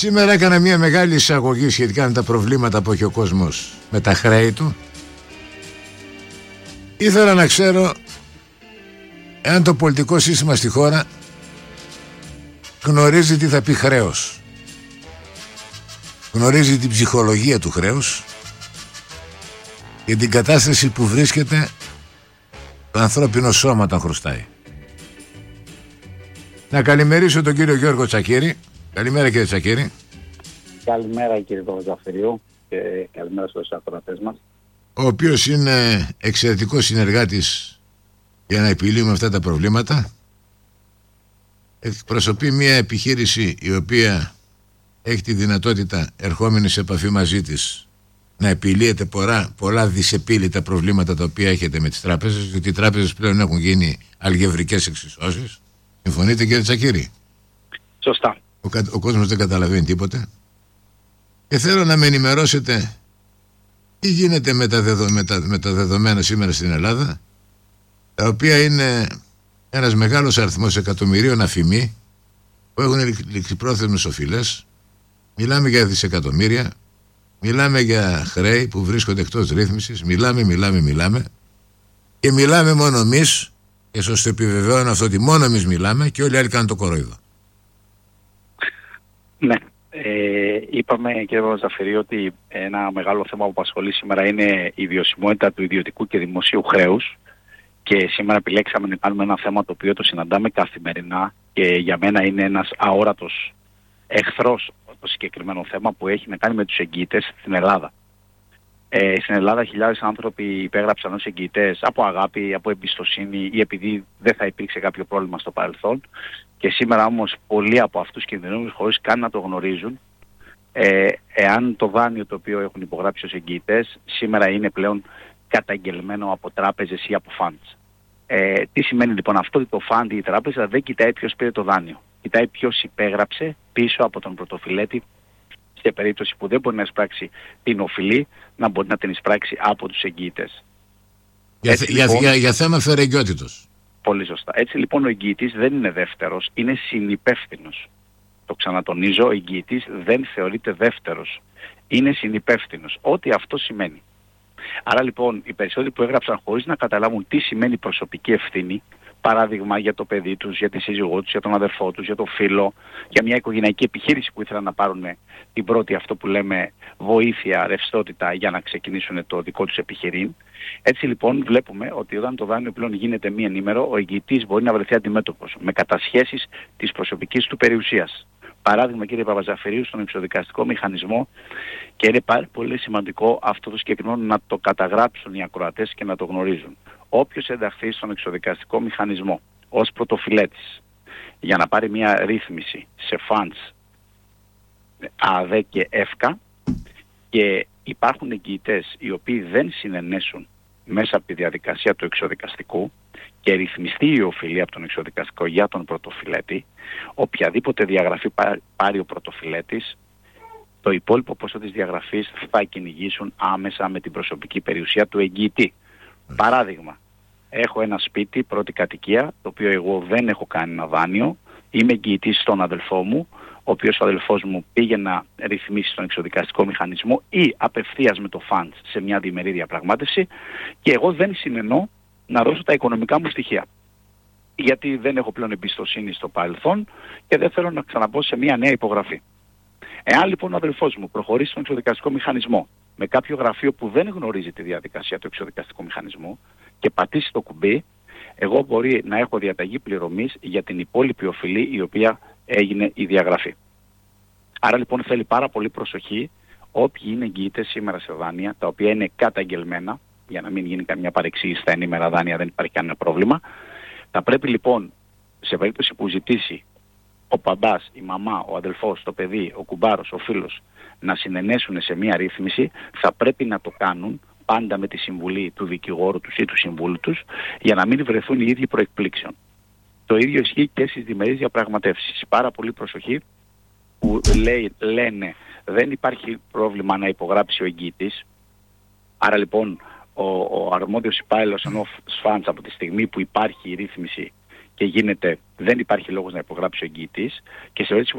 Σήμερα έκανα μια μεγάλη εισαγωγή σχετικά με τα προβλήματα που έχει ο κόσμος με τα χρέη του. Ήθελα να ξέρω εάν το πολιτικό σύστημα στη χώρα γνωρίζει τι θα πει χρέος. Γνωρίζει την ψυχολογία του χρέους και την κατάσταση που βρίσκεται το ανθρώπινο σώμα όταν χρωστάει. Να καλημερίσω τον κύριο Γιώργο Τσακίρη. Καλημέρα κύριε Τσακίρη. Καλημέρα κύριε Παπαζαφυρίου και καλημέρα στους ακροατές μας. Ο οποίος είναι εξαιρετικός συνεργάτης για να επιλύουμε αυτά τα προβλήματα. Εκπροσωπεί μια επιχείρηση η οποία έχει τη δυνατότητα, ερχόμενη σε επαφή μαζί της, να επιλύεται πολλά δυσεπίλητα προβλήματα τα οποία έχετε με τις τράπεζες, γιατί οι τράπεζες πλέον έχουν γίνει αλγευρικές εξισώσεις. Συμφωνείτε κύριε Τσακίρη? Σωστά. Ο κόσμος δεν καταλαβαίνει τίποτε. Και θέλω να με ενημερώσετε τι γίνεται με τα δεδομένα σήμερα στην Ελλάδα, τα οποία είναι ένας μεγάλος αριθμός εκατομμυρίων αφημί που έχουν ληξιπρόθεσμες οφειλές. Μιλάμε για δισεκατομμύρια, μιλάμε για χρέη που βρίσκονται εκτός ρύθμισης, μιλάμε και μιλάμε μόνο εμείς, και σας το επιβεβαιώνω αυτό ότι μόνο εμείς μιλάμε και όλοι οι άλλοι κάνουν το κορόιδο. Ναι, είπαμε κύριε Παπαζαφυρίου ότι ένα μεγάλο θέμα που απασχολεί σήμερα είναι η βιωσιμότητα του ιδιωτικού και δημοσίου χρέους και σήμερα επιλέξαμε να κάνουμε ένα θέμα το οποίο το συναντάμε καθημερινά και για μένα είναι ένας αόρατος εχθρός το συγκεκριμένο θέμα που έχει να κάνει με τους εγγυητές στην Ελλάδα. Στην Ελλάδα χιλιάδες άνθρωποι υπέγραψαν ως εγγυητές από αγάπη, από εμπιστοσύνη ή επειδή δεν θα υπήρξε κάποιο πρόβλημα στο παρελθόν και σήμερα όμως πολλοί από αυτούς κινδυνεύουν χωρίς καν να το γνωρίζουν εάν το δάνειο το οποίο έχουν υπογράψει ως εγγυητές σήμερα είναι πλέον καταγγελμένο από τράπεζες ή από funds. Τι σημαίνει λοιπόν αυτό? Ότι το fund ή η τράπεζα δεν κοιτάει ποιος πήρε το δάνειο. Κοιτάει ποιος υπέγραψε πίσω από τον πρωτοφυλέτη, σε περίπτωση που δεν μπορεί να εισπράξει την οφειλή, να μπορεί να την εισπράξει από τους εγγυητές. Για θέμα φερεγγιότητος. Πολύ σωστά. Έτσι λοιπόν ο εγγυητής δεν είναι δεύτερος, είναι συνυπεύθυνος. Το ξανατονίζω, ο εγγυητής δεν θεωρείται δεύτερος. Είναι συνυπεύθυνος. Ό,τι αυτό σημαίνει. Άρα λοιπόν οι περισσότεροι που έγραψαν χωρίς να καταλάβουν τι σημαίνει προσωπική ευθύνη, παράδειγμα για το παιδί τους, για τη σύζυγό τους, για τον αδερφό τους, για το φίλο, για μια οικογενειακή επιχείρηση που ήθελαν να πάρουν την πρώτη, αυτό που λέμε, βοήθεια, ρευστότητα για να ξεκινήσουν το δικό τους επιχειρήν. Έτσι λοιπόν βλέπουμε ότι όταν το δάνειο πλέον γίνεται μη ενήμερο, ο εγγυητής μπορεί να βρεθεί αντιμέτωπος με κατασχέσεις της προσωπικής του περιουσίας. Παράδειγμα κύριε Παπαζαφυρίου στον εξοδικαστικό μηχανισμό, και είναι πάρα πολύ σημαντικό αυτό το συγκεκριμένο να το καταγράψουν οι ακροατές και να το γνωρίζουν. Όποιος ενταχθεί στον εξοδικαστικό μηχανισμό ως πρωτοφυλέτης για να πάρει μια ρύθμιση σε funds, ΑΔΕ και ΕΦΚΑ και υπάρχουν εγγυητές οι οποίοι δεν συνενέσουν μέσα από τη διαδικασία του εξοδικαστικού και ρυθμιστεί η οφειλή από τον εξοδικαστικό για τον πρωτοφυλέτη, οποιαδήποτε διαγραφή πάρει ο πρωτοφυλέτης, το υπόλοιπο ποσό της διαγραφής θα κυνηγήσουν άμεσα με την προσωπική περιουσία του εγγυητή. Παράδειγμα, έχω ένα σπίτι, πρώτη κατοικία, το οποίο εγώ δεν έχω κάνει ένα δάνειο, είμαι εγγυητής στον αδελφό μου, ο οποίος ο αδελφός μου πήγε να ρυθμίσει τον εξοδικαστικό μηχανισμό ή απευθείας με το funds σε μια διμερή διαπραγμάτευση και εγώ δεν συνενώ να δώσω τα οικονομικά μου στοιχεία. Γιατί δεν έχω πλέον εμπιστοσύνη στο παρελθόν και δεν θέλω να ξαναμπω σε μια νέα υπογραφή. Εάν λοιπόν ο αδελφός μου προχωρήσει στον εξοδικαστικό μηχανισμό με κάποιο γραφείο που δεν γνωρίζει τη διαδικασία του εξοδικαστικού μηχανισμού και πατήσει το κουμπί, εγώ μπορεί να έχω διαταγή πληρωμής για την υπόλοιπη οφειλή η οποία έγινε η διαγραφή. Άρα λοιπόν θέλει πάρα πολύ προσοχή όποιοι είναι εγγυητές σήμερα σε δάνεια, τα οποία είναι καταγγελμένα, για να μην γίνει καμιά παρεξήγηση στα ενήμερα δάνεια, δεν υπάρχει κανένα πρόβλημα. Θα πρέπει λοιπόν, σε περίπτωση που ζητήσει ο παπάς, η μαμά, ο αδελφός, το παιδί, ο κουμπάρος, ο φίλος να συνενέσουν σε μία ρύθμιση, θα πρέπει να το κάνουν πάντα με τη συμβουλή του δικηγόρου τους ή του συμβούλου τους, για να μην βρεθούν οι ίδιοι προεκπλήξεων. Το ίδιο ισχύει και στις διμερείς διαπραγματεύσεις. Πάρα πολύ προσοχή που λένε δεν υπάρχει πρόβλημα να υπογράψει ο εγγυητής. Άρα λοιπόν ο αρμόδιος υπάλληλος ενός funds από τη στιγμή που υπάρχει η ρύθμιση και γίνεται, δεν υπάρχει λόγος να υπογράψει ο εγγυητής, και σε περίπτωση